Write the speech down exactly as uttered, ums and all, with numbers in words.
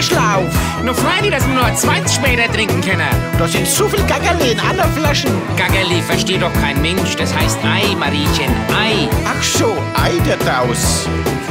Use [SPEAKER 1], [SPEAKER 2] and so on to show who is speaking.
[SPEAKER 1] Flaschlauf.
[SPEAKER 2] Nur freilich, dass wir noch ein zweites später trinken können.
[SPEAKER 1] Da sind so viel Gaggerli in anderen Flaschen.
[SPEAKER 2] Gaggerli versteht doch kein Mensch. Das heißt Ei, Mariechen, Ei.
[SPEAKER 1] Ach so, Ei der Daus.